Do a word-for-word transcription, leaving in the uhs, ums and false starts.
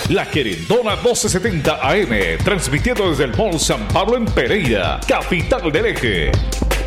La Querendona doce setenta A M, transmitiendo desde el Mall San Pablo en Pereira, capital del Eje.